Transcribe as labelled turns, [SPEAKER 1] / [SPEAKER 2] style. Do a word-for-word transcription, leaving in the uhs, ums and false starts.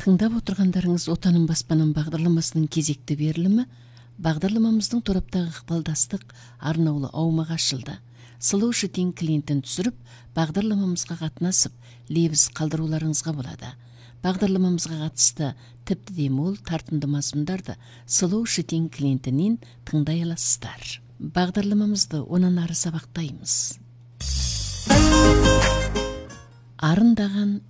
[SPEAKER 1] Тыңдап отырғандарыңыз Отаным баспанам бағдарламасының кезекті берілімі. Бағдарламамыздың тораптағы ықпалдастық арнаулы аумағы ашылды. Сұлу Шытин клиентін түсіріп, бағдарламамызға қатынасып, лебіз қалдыруларыңызға болады. Бағдарламамызға қатысты тіпті де мол тартымды мазмұндарды Сұлу Шытин клиентінен тыңдай аласыздар. Бағдарламамызды онан ары сабақтаймыз. Арындаған